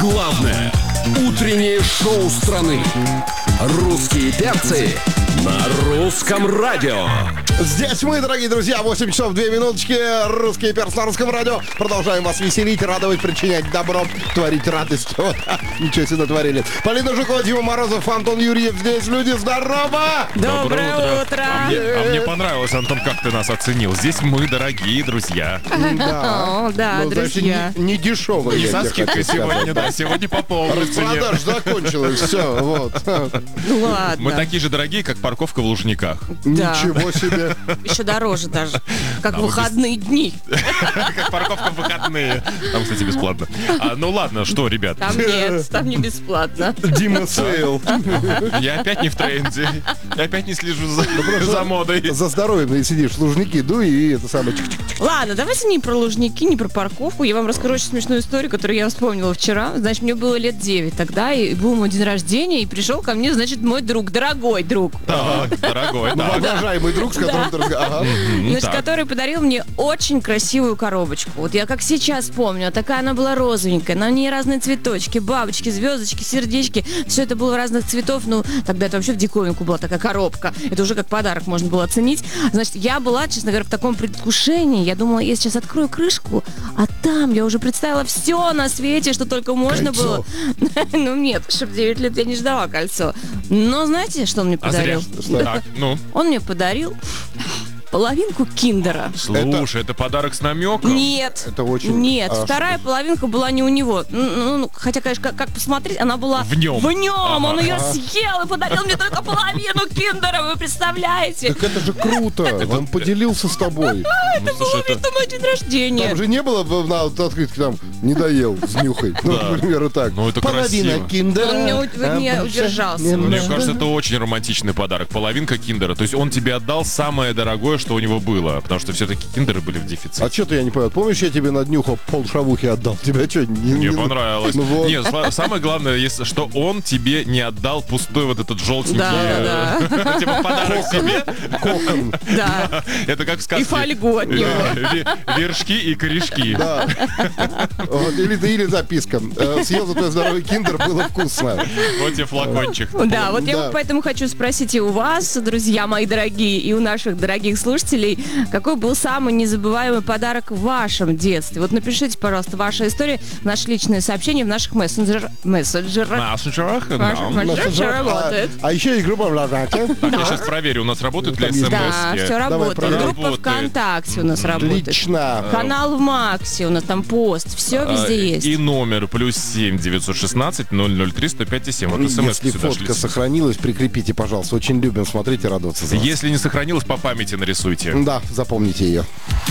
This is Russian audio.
Главное утреннее шоу страны. Русские перцы на русском радио. Здесь мы, дорогие друзья, 8 часов 2 минуточки. Русские перцы на русском радио. Продолжаем вас веселить, радовать, причинять добро, творить радость. Ничего себе натворили. Полина Жукова, Дима Морозов, Антон Юрьев. Здесь люди, здорово! Доброе утро! А мне понравилось, Антон, как ты нас оценил. Здесь мы, дорогие друзья. Да, друзья. Не дешевые. И со скидкой сегодня, да, сегодня по полной цене. Распродаж закончилась, все, вот. Ну ладно. Мы такие же дорогие, как парковка в Лужниках. Да. Ничего себе. Еще дороже даже. Как выходные дни. Как парковка в выходные. Там, кстати, бесплатно. Ну ладно, что, ребят? Там нет, там не бесплатно. Дима Сейл. Я опять не в тренде. Я опять не слежу за модой. За здоровьем сидишь, Лужники, дуй и это самое. Ладно, давайте не про Лужники, не про парковку. Я вам расскажу очень смешную историю, которую я вспомнила вчера. Значит, мне было лет 9 тогда, и был мой день рождения, и пришел ко мне, значит, мой друг, дорогой друг. Так, дорогой, да. Уважаемый друг, с которым ты разговариваешь. Значит, который подарил мне очень красивую коробочку. Вот я как сейчас помню, такая она была розовенькая, на ней разные цветочки, бабочки, звездочки, сердечки. Все это было разных цветов. Ну, тогда это вообще в диковинку была такая коробка. Это уже как подарок можно было оценить. Значит, я была, честно говоря, в таком предвкушении. Я думала, я сейчас открою крышку, а там я уже представила все на свете, что только можно было. Ну, нет, чтобы 9 лет я не ждала кольцо. Но знаете, что он мне подарил? Так, ну. Он мне подарил половинку киндера. Слушай, это подарок с намеком? Нет. Это очень... Нет, вторая половинка была не у него. Ну, хотя, конечно, как посмотреть, она была в нем. Он ее съел и подарил мне только половину киндера, вы представляете? Так это же круто. Он поделился с тобой. Это было ведь на мой день рождения. Там же не было на открытке там «не доел, снюхай». Ну, например, вот так. Ну, это половина красиво. киндера. Он не удержался. Мне кажется, это очень романтичный подарок. Половинка киндера. То есть он тебе отдал самое дорогое, что у него было. Потому что все-таки киндеры были в дефиците. А что ты, я не понял. Помнишь, я тебе на днюху полшавухи отдал? Тебя что? Мне понравилось. Ну вот. Нет, самое главное, что он тебе не отдал пустой вот этот желтенький... Да. Типа подарок себе. Кокон. Да. Это как в сказке. И фольгу от него. Вершки и корешки. Да. Вот, или записка. Съел за твой здоровый киндер, было вкусно. Вот тебе флакончик. Да, вот я поэтому хочу спросить и у вас, друзья мои дорогие, и у наших дорогих слушателей, какой был самый незабываемый подарок в вашем детстве? Вот напишите, пожалуйста, ваши истории в наши личные сообщения в наших мессенджерах. Мессенджерах? Мессенджер работает. А еще игру продолжайте. Так, я сейчас проверю, у нас работают ли смс? Да, все работает. проверим. Группа ВКонтакте у нас работает. Отлично. Канал в Максе, у нас там пост. Все везде есть. И номер +7 916 003 105 7. Вот смс Если сюда фотка шлите. сохранилась, прикрепите, пожалуйста. Очень любим смотреть и радоваться за вас. Если не сохранилось, по памяти нарисуйте. Да, запомните ее.